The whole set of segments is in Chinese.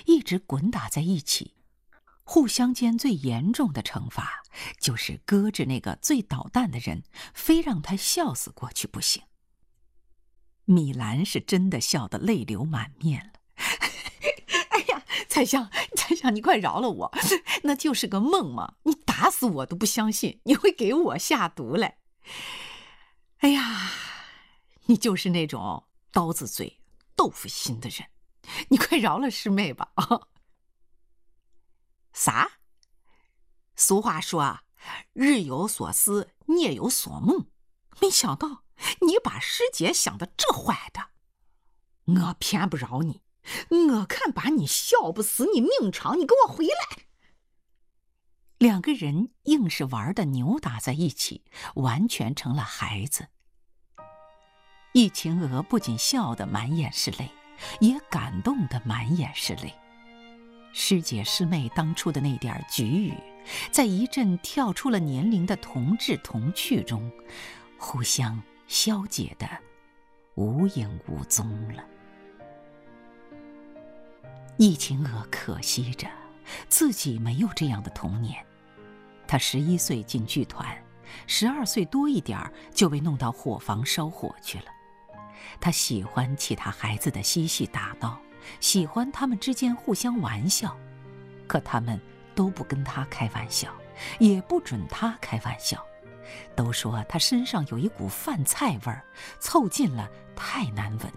一直滚打在一起。互相间最严重的惩罚，就是搁置那个最捣蛋的人，非让他笑死过去不行。米兰是真的笑得泪流满面了。哎呀，彩香，你快饶了我，那就是个梦嘛，你打死我都不相信你会给我下毒来。哎呀，你就是那种刀子嘴豆腐心的人，你快饶了师妹吧啊！啥？俗话说啊，日有所思，夜有所梦。没想到你把师姐想得这坏的，我偏不饶你，我看把你笑不死你命长，你给我回来！两个人硬是玩的扭打在一起，完全成了孩子。易晴娥不仅笑得满眼是泪，也感动得满眼是泪。师姐师妹当初的那点局语，在一阵跳出了年龄的同志同趣中，互相消解得无影无踪了。易晴娥可惜着自己没有这样的童年。她11岁进剧团，12岁多一点就被弄到伙房烧火去了。她喜欢其他孩子的嬉戏打闹，喜欢他们之间互相玩笑，可他们都不跟她开玩笑，也不准她开玩笑，都说她身上有一股饭菜味儿，凑近了太难闻。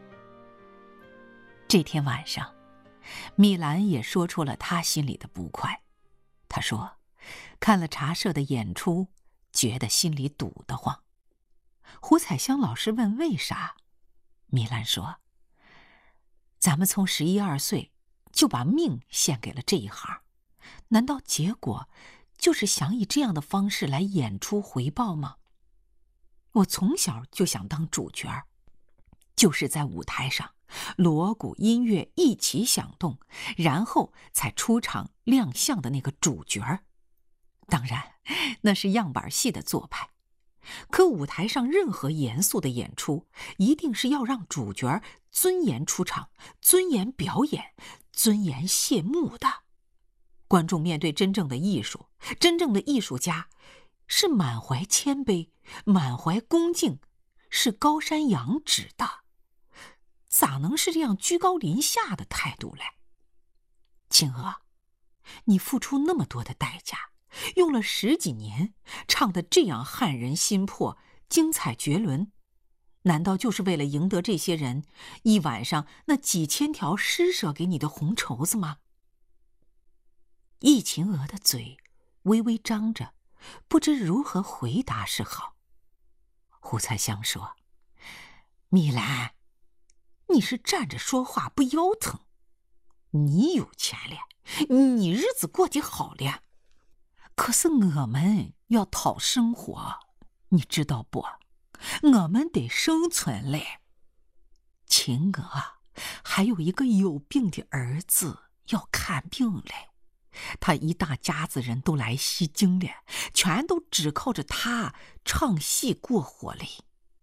这天晚上，米兰也说出了她心里的不快。她说，看了茶社的演出，觉得心里堵得慌。胡彩香老师问为啥，米兰说，咱们从11、12岁就把命献给了这一行，难道结果就是想以这样的方式来演出回报吗？我从小就想当主角，就是在舞台上锣鼓音乐一起响动，然后才出场亮相的那个主角。当然，那是样板戏的做派。可舞台上任何严肃的演出，一定是要让主角尊严出场，尊严表演，尊严谢幕的。观众面对真正的艺术，真正的艺术家，是满怀谦卑，满怀恭敬，是高山仰止的。咋能是这样居高临下的态度嘞？晴娥，你付出那么多的代价，用了10几年，唱得这样撼人心魄，精彩绝伦，难道就是为了赢得这些人一晚上那几千条施舍给你的红绸子吗？易晴娥的嘴微微张着，不知如何回答是好。胡彩香说，米兰，你是站着说话不腰疼，你有钱了，你日子过得好了，可是我们要讨生活，你知道不？我们得生存嘞。晴娥还有一个有病的儿子要看病嘞，他一大家子人都来西京了，全都只靠着他唱戏过活嘞。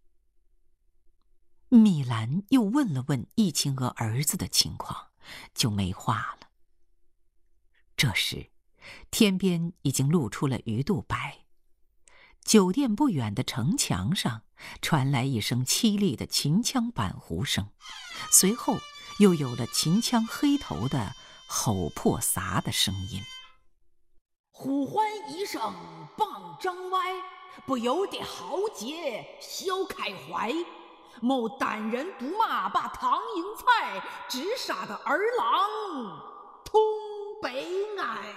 米兰又问了问易晴娥儿子的情况，就没话了。这时天边已经露出了鱼肚白，酒店不远的城墙上传来一声凄厉的秦腔板胡声，随后又有了秦腔黑头的吼破撒的声音。 呼唤一声棒张歪，不由得豪杰笑开怀。某单人独马把唐营菜，直杀的儿郎通悲哀。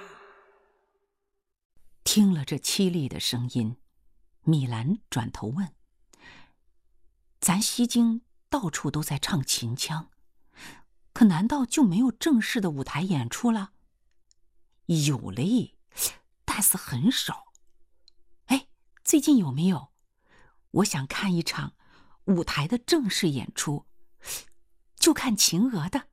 听了这凄厉的声音，米兰转头问，咱西京到处都在唱秦腔，可难道就没有正式的舞台演出了？有嘞，但是很少。哎，最近有没有？我想看一场舞台的正式演出，就看晴娥的。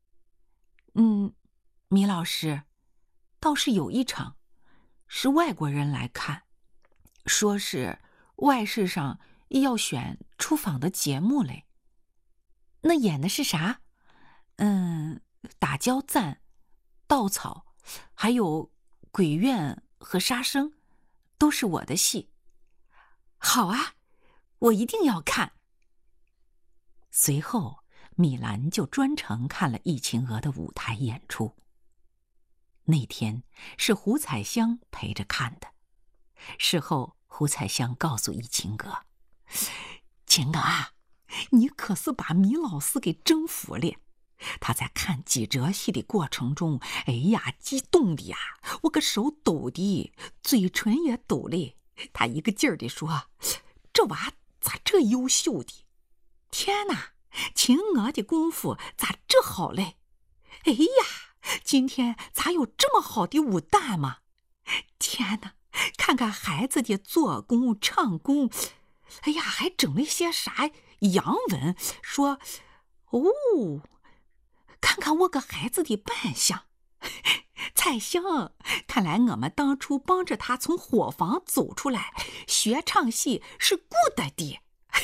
米老师，倒是有一场，是外国人来看，说是外事上要选出访的节目嘞。那演的是啥？ 打交赞、稻草，还有鬼怨和杀生，都是我的戏。好啊，我一定要看。随后，米兰就专程看了易秦娥的舞台演出。那天是胡彩香陪着看的。事后，胡彩香告诉易秦娥：“秦娥啊，你可是把米老师给征服了。他在看几折戏的过程中，哎呀，激动的呀，我个手抖的，嘴唇也抖了。他一个劲儿地说：这娃咋这优秀的？天哪，秦娥的功夫咋这好嘞？哎呀，今天咋有这么好的舞旦嘛？天哪，看看孩子的做工唱功，哎呀，还整了些啥洋文，说哦，看看我个孩子的扮相。彩香，看来我们当初帮着他从伙房走出来学唱戏是顾得的。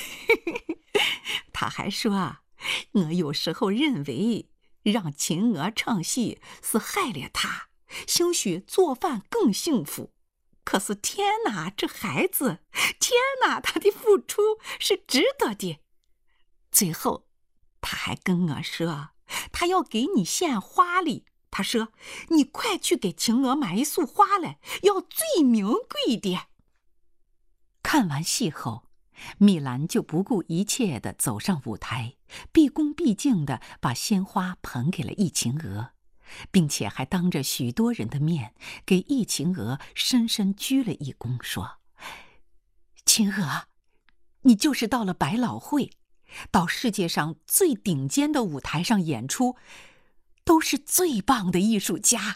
他还说，我有时候认为让秦娥唱戏是害了他，兴许做饭更幸福。可是天哪，这孩子，天哪，他的付出是值得的。最后他还跟我说，他要给你献花哩。他说，你快去给秦娥买一束花来，要最名贵的。看完戏后，米兰就不顾一切地走上舞台，毕恭毕敬地把鲜花捧给了易秦娥，并且还当着许多人的面给易秦娥深深鞠了一躬，说：秦娥，你就是到了百老汇，到世界上最顶尖的舞台上演出，都是最棒的艺术家。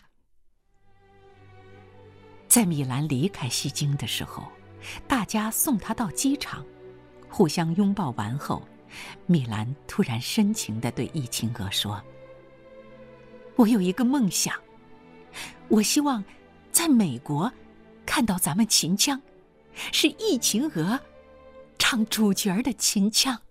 在米兰离开西京的时候，大家送他到机场，互相拥抱完后，米兰突然深情地对易秦娥说：我有一个梦想，我希望在美国看到咱们秦腔，是易秦娥唱主角的秦腔。